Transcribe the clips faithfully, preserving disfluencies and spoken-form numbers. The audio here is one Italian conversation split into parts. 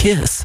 Kiss.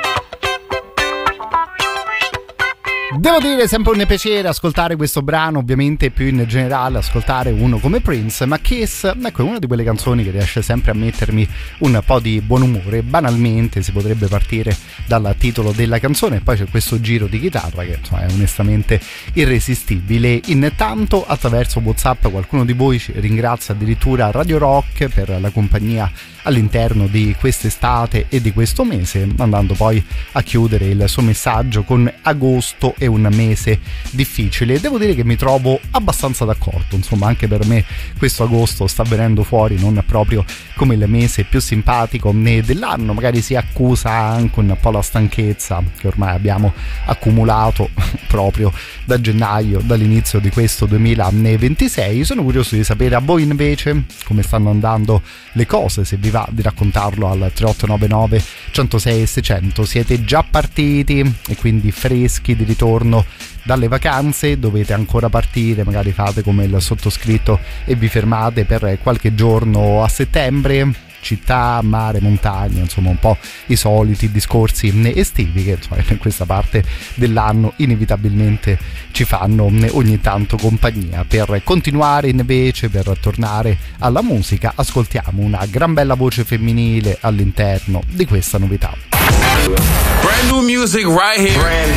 Devo dire, sempre un piacere ascoltare questo brano, ovviamente più in generale ascoltare uno come Prince, ma Kiss, ecco, è una di quelle canzoni che riesce sempre a mettermi un po' di buon umore. Banalmente si potrebbe partire dal titolo della canzone e poi c'è questo giro di chitarra che insomma, è onestamente irresistibile. Intanto attraverso WhatsApp qualcuno di voi ci ringrazia addirittura Radio Rock per la compagnia all'interno di quest'estate e di questo mese, andando poi a chiudere il suo messaggio con agosto è un mese difficile. Devo dire che mi trovo abbastanza d'accordo, insomma anche per me questo agosto sta venendo fuori non proprio come il mese più simpatico né dell'anno, magari si accusa anche un po' la stanchezza che ormai abbiamo accumulato proprio da gennaio, dall'inizio di questo duemilaventisei. Sono curioso di sapere a voi invece come stanno andando le cose, se vi va di raccontarlo al tre otto nove nove, centosei e seicento. Siete già partiti e quindi freschi di ritorno dalle vacanze? Dovete ancora partire? Magari fate come il sottoscritto e vi fermate per qualche giorno a settembre? Città, mare, montagna, insomma un po' i soliti discorsi estivi che insomma, in questa parte dell'anno inevitabilmente ci fanno ogni tanto compagnia. Per continuare invece, per tornare alla musica, ascoltiamo una gran bella voce femminile all'interno di questa novità. Brand new music right here. Brand